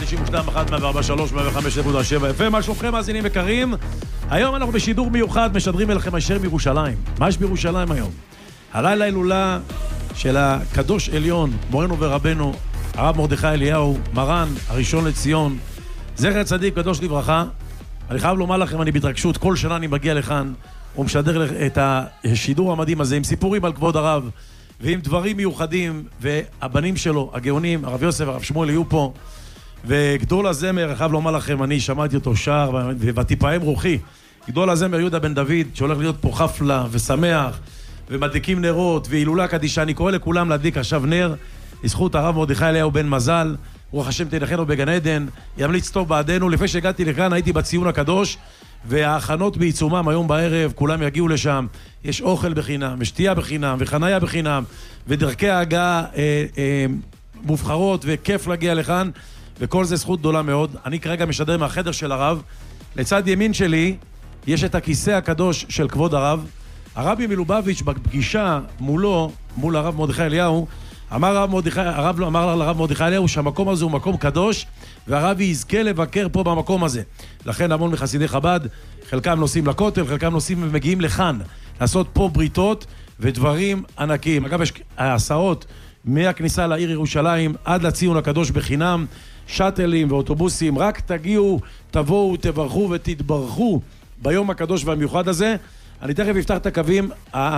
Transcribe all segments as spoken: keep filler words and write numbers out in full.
תשעים ושתיים אחת מאה וארבע שלוש מאה וחמש נקודה שבע אף אם. מה שלומכם מאזינים יקרים? היום אנחנו בשידור מיוחד משדרים אליכם הישר מירושלים. מה יש בירושלים היום? הלילה הילולה של הקדוש עליון, מורנו ורבנו, הרב מרדכי אליהו, מרן, הראשון לציון, זכר צדיק קדוש לברכה. אני חייב לומר לכם, אני בהתרגשות, כל שנה אני מגיע לכאן ומשדר את השידור המדהים הזה עם סיפורים על כבוד הרב ועם דברים מיוחדים, והבנים שלו, הגאונים, הרב יוסף והרב שמואל יהיו פה, וגדול הזמר, חייב לומר לכם, אני שמעתי אותו שר ותיפעם רוחי, גדול הזמר יהודה בן דוד, שהולך להיות פה חפלה ושמח ומדליקים נרות והילולה קדישה. אני קורא לכולם להדליק עכשיו נר לזכות הרב מרדכי אליהו בן מזל, רוח השם תנחנו בגן עדן, ימליץ טוב בעדנו. לפני שהגעתי לכאן הייתי בציון הקדוש, וההכנות בעיצומם היום בערב, כולם יגיעו לשם, יש אוכל בחינם, שתייה בחינם וחניה בחינם, ודרכי ההגעה אה, אה, מובחרות, וכיף להגיע לכאן, וכל זה זכות גדולה מאוד. אני כרגע משדר מהחדר של הרב. לצד ימין שלי יש את הכיסא הקדוש של כבוד הרב. הרבי מלובביץ' בפגישה מולו, מול הרב מרדכי אליהו, אמר הרב מרדכי, הרב אמר לרב מרדכי אליהו שהמקום הזה הוא מקום קדוש, והרב יזכה לבקר פה במקום הזה. לכן המון מחסידי חב"ד, חלקם נוסעים לכותל, חלקם נוסעים ומגיעים לכאן, לעשות פה בריתות ודברים ענקיים. אגב, יש הסעות מהכניסה לעיר ירושלים עד לציון הקדוש בחינם, שטלים ואוטובוסים. רק תגיעו, תבואו, תברכו ותתברכו ביום הקדוש והמיוחד הזה. אני תכף אפתח את הקווים,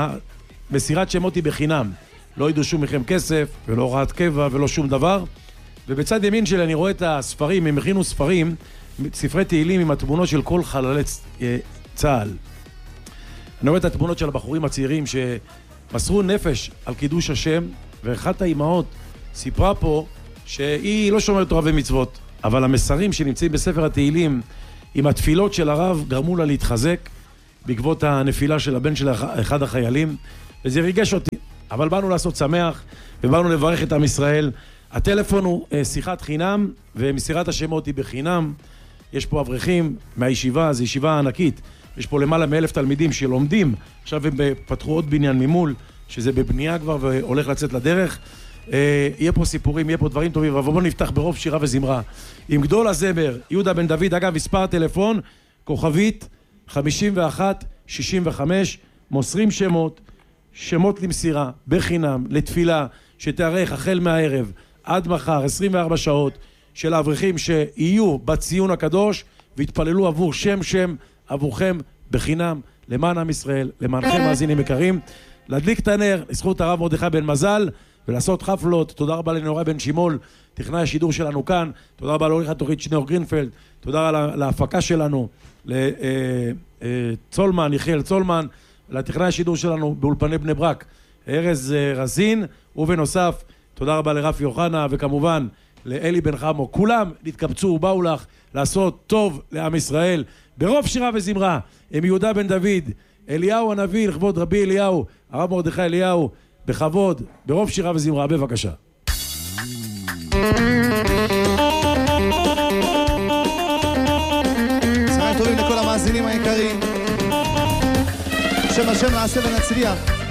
מסירת שמות היא בחינם. לא ידרשו מכם כסף, ולא הוראת קבע, ולא שום דבר. ובצד ימין שלי אני רואה את הספרים, הם הכינו ספרים, ספרי תהילים עם התמונות של כל חללי צה"ל. אני רואה את התמונות של הבחורים הצעירים שמסרו נפש על קידוש השם, ואחת האימהות סיפרה פה שהיא לא שומרת תורה ומצוות, אבל המסרים שנמצאים בספר התהילים עם התפילות של הרב גרמו לה להתחזק בעקבות הנפילה של הבן של אחד החיילים, וזה ריגש אותי. אבל באנו לעשות שמח, ובאנו לברך את עם ישראל. הטלפון הוא שיחת חינם, ומסירת השמות היא בחינם. יש פה אברכים מהישיבה, זו ישיבה ענקית. יש פה למעלה מאלף תלמידים שלומדים. עכשיו הם פתחו עוד בניין ממול, שזה בבנייה כבר והולך לצאת לדרך. יהיה פה סיפורים, יהיה פה דברים טובים, אבל בואו נפתח ברוב שירה וזמרה. עם גדול הזמר, יהודה בן דוד, אגב, מספר טלפון, כוכבית חמישים ואחת שישים וחמש, מוסרים שמות, שמות למסירה, בחינם, לתפילה, שתארך החל מהערב עד מחר, עשרים וארבע שעות, של האברכים שיהיו בציון הקדוש, והתפללו עבור שם שם, עבורכם, בחינם, למען עם ישראל, למענכם מאזינים יקרים. להדליק את הנר, לזכות הרב מרדכי בן מזל, ולעשות חפלות. תודה רבה לנורא בן שימול, טכנאי השידור שלנו כאן. תודה רבה לעורך התוכנית שניאור גרינפלד. תודה רבה להפקה שלנו, לצולמן, יחיאל צולמן, לטכנאי השידור שלנו באולפני בני ברק, ארז רזין, ובנוסף, תודה רבה לרפי יוחנה, וכמובן לאלי בן חמו. כולם נתקבצו ובאו לך לעשות טוב לעם ישראל, ברוב שירה וזמרה, עם יהודה בן דוד, אליהו הנביא, לכבוד רבי אליהו, הרב מרדכי אליהו, בכבוד, ברוב שירה וזמרה, בבקשה. צהריים טובים לכל המאזינים היקרים, שם השם נעשה ונצליח.